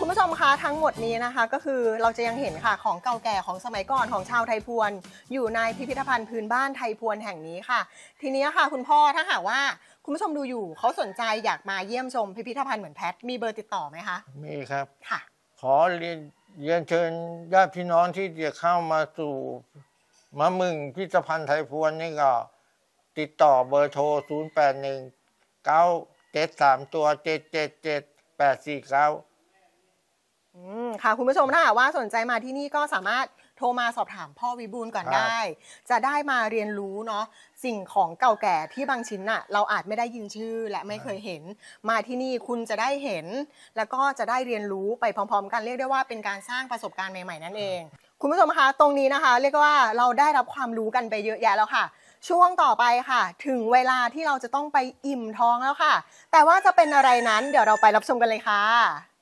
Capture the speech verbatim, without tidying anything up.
คุณผู้ชมคะทั้งหมดนี้นะคะก็คือเราจะยังเห็นค่ะของเก่าแก่ของสมัยก่อนของชาวไทยพวนอยู่ในพิพิธภัณฑ์พื้นบ้านไทยพวนแห่งนี้ค่ะทีนี้ค่ะคุณพ่อถ้าหากว่าคุณผู้ชมดูอยู่เขาสนใจอยากมาเยี่ยมชมพิพิธภัณฑ์เหมือนแพทมีเบอร์ติดต่อไหมคะมีครับค่ะขอเรียนเรียนเชิญญาติพี่น้องที่จะเข้ามาสู่มะมึงพิพิธภัณฑ์ไทยพวนนี่ก็ติดต่อเบอร์โทรศูนย์ แปด หนึ่ง เก้า เจ็ด สาม ตัว เจ็ด เจ็ด เจ็ด แปด สี่ เก้าอืมค่ะคุณผู้ชมถ้าหากว่าสนใจมาที่นี่ก็สามารถโทรมาสอบถามพ่อวิบูลย์ก่อนได้จะได้มาเรียนรู้เนาะสิ่งของเก่าแก่ที่บางชิ้นน่ะเราอาจไม่ได้ยินชื่อและไม่เคยเห็นมาที่นี่คุณจะได้เห็นแล้วก็จะได้เรียนรู้ไปพร้อมๆกันเรียกได้ว่าเป็นการสร้างประสบการณ์ใหม่ๆนั่นเองคุณผู้ชมคะตรงนี้นะคะเรียกว่าเราได้รับความรู้กันไปเยอะแยะแล้วค่ะช่วงต่อไปค่ะถึงเวลาที่เราจะต้องไปอิ่มท้องแล้วค่ะแต่ว่าจะเป็นอะไรนั้นเดี๋ยวเราไปรับชมกันเลยค่ะ